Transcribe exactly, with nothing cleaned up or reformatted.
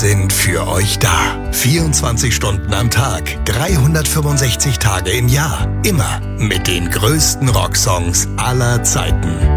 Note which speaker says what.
Speaker 1: sind für euch da. vierundzwanzig Stunden am Tag, dreihundertfünfundsechzig Tage im Jahr. Immer mit den größten Rocksongs aller Zeiten.